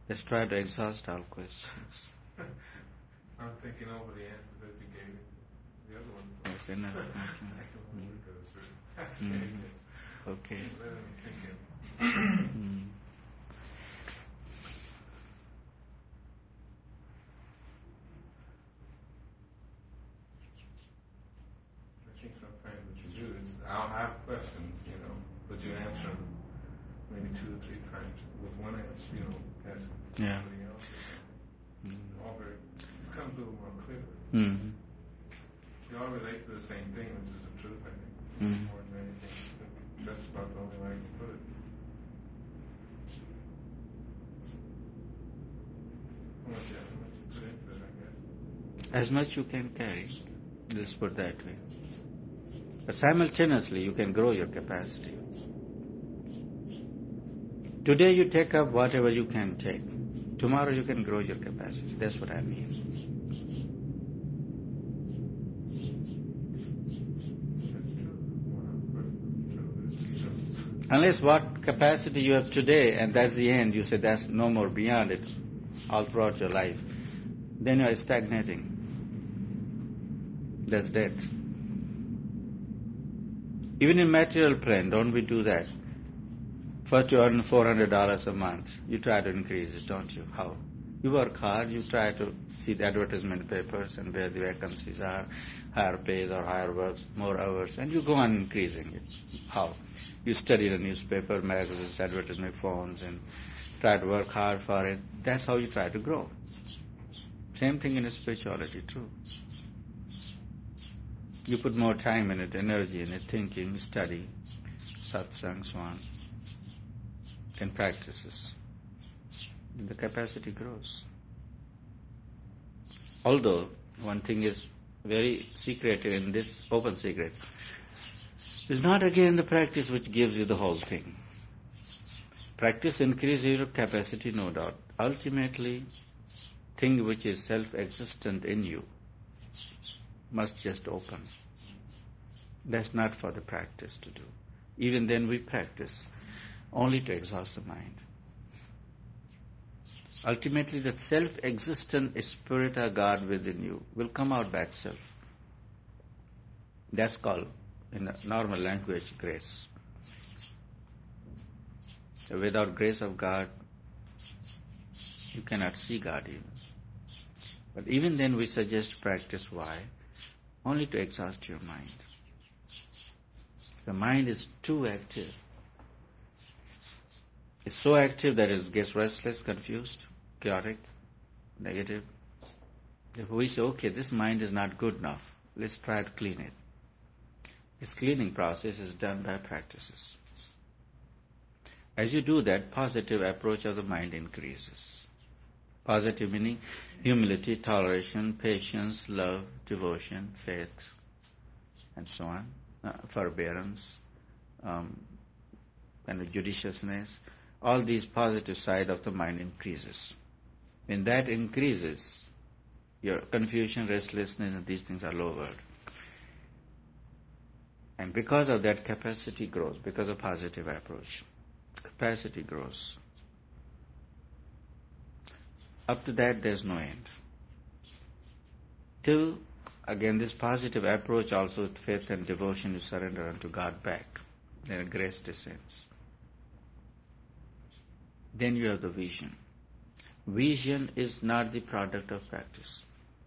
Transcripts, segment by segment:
Let's try to exhaust all questions. I'm thinking over the answers that you gave me. The other one. Yes, enough. Okay. Let me think in. I think sometimes what you do is, I'll have questions, but you answer them maybe 2 or 3 times with one answer, ask somebody else or something. All very, it becomes a little more clear. You all relate to the same thing, which is the truth, I think. More than anything. That's about the only way I can put it. How much you put into it, I guess. As much you can carry. Let's put that way. But simultaneously, you can grow your capacity. Today you take up whatever you can take. Tomorrow you can grow your capacity. That's what I mean. Unless what capacity you have today, and that's the end, you say that's no more beyond it, all throughout your life, then you are stagnating. That's death. Even in material plane, don't we do that? First you earn $400 a month. You try to increase it, don't you? How? You work hard, you try to see the advertisement papers and where the vacancies are, higher pays or higher works, more hours, and you go on increasing it. How? You study the newspaper, magazines, advertisement phones, and try to work hard for it. That's how you try to grow. Same thing in spirituality, too. You put more time in it, energy in it, thinking, study, satsang, so on, and practices. And the capacity grows. Although, one thing is very secretive in this open secret, it's not again the practice which gives you the whole thing. Practice increases your capacity, no doubt. Ultimately, thing which is self-existent in you must just open. That's not for the practice to do. Even then we practice only to exhaust the mind. Ultimately, that self-existent spirit or God within you will come out by itself. That's called, in normal language, grace. So without grace of God, you cannot see God even. But even then we suggest practice. Why? Only to exhaust your mind. The mind is too active. It's so active that it gets restless, confused, chaotic, negative. If we say, okay, this mind is not good enough, let's try to clean it. This cleaning process is done by practices. As you do that, positive approach of the mind increases. Positive meaning humility, toleration, patience, love, devotion, faith, and so on, forbearance, and judiciousness. All these positive side of the mind increases. When that increases, your confusion, restlessness, and these things are lowered. And because of that, capacity grows, because of positive approach. Capacity grows. Up to that, there's no end. Till, again, this positive approach also with faith and devotion, you surrender unto God back. Then grace descends. Then you have the vision. Vision is not the product of practice.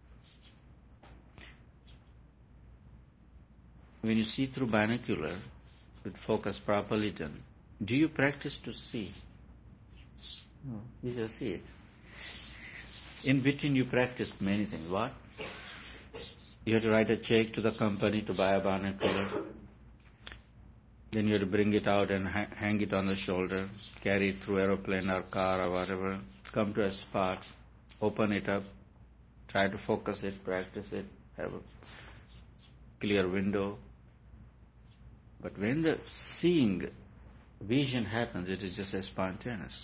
When you see through binocular, with focus properly done, do you practice to see? No, you just see it. In between you practice many things. What? You have to write a check to the company to buy a binocular. Then you have to bring it out and hang it on the shoulder, carry it through aeroplane or car or whatever, come to a spot, open it up, try to focus it, practice it, have a clear window. But when the seeing vision happens, it is just spontaneous.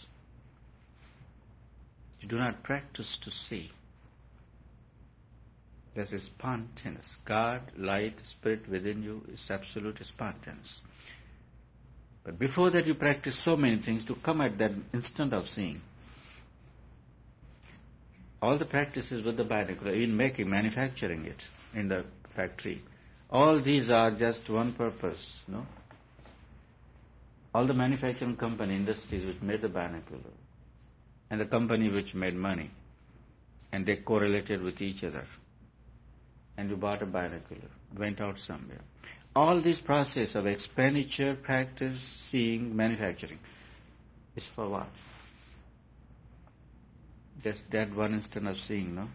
You do not practice to see. That is spontaneous. God, light, spirit within you is absolute spontaneous. But before that you practice so many things to come at that instant of seeing. All the practices with the binocular, even manufacturing it in the factory, all these are just one purpose, no? All the manufacturing company industries which made the binocular and the company which made money, and they correlated with each other, and you bought a binocular, went out somewhere. All this process of expenditure, practice, seeing, manufacturing is for what? Just that one instant of seeing, no?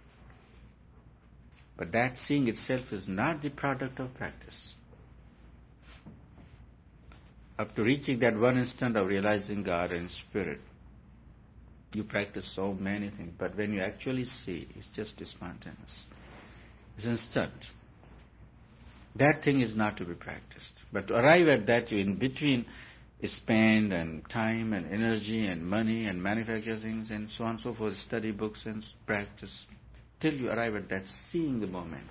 But that seeing itself is not the product of practice. Up to reaching that one instant of realizing God and Spirit, you practice so many things, but when you actually see, it's just spontaneous. It's instant. That thing is not to be practiced. But to arrive at that, you in between spend and time and energy and money and manufacture things and so on and so forth, study books and practice, till you arrive at that seeing the moment,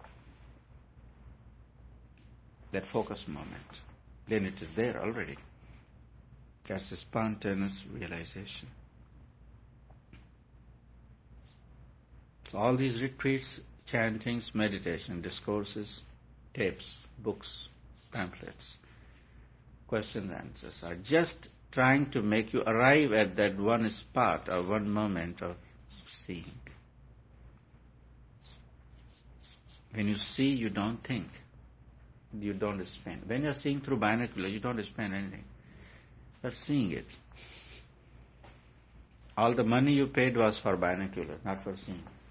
that focus moment. Then it is there already. That's a spontaneous realization. So all these retreats, chantings, meditation, discourses, tapes, books, pamphlets, questions and answers are just trying to make you arrive at that one spot or one moment of seeing. When you see, you don't think. You don't spend. When you're seeing through binocular, you don't spend anything. You're seeing it. All the money you paid was for binocular, not for seeing.